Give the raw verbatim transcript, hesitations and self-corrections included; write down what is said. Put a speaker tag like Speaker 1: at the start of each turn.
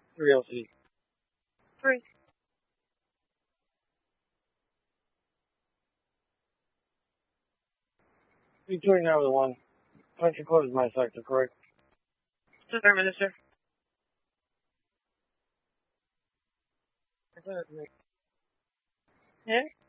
Speaker 1: Three L C.
Speaker 2: Three.
Speaker 1: Three twenty-nine with one. Country code is my sector, correct?
Speaker 2: Affirmative, sir.
Speaker 1: That's it.
Speaker 2: Yeah?